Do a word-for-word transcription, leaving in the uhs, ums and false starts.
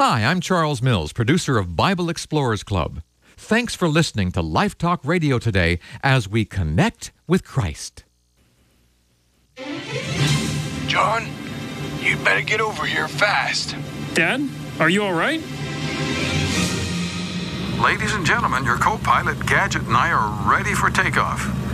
Hi, I'm Charles Mills, producer of Bible Explorers Club. Thanks for listening to Life Talk Radio today as we connect with Christ. John, you'd better get over here fast. Dad, are you all right? Ladies and gentlemen, your co-pilot Gadget and I are ready for takeoff.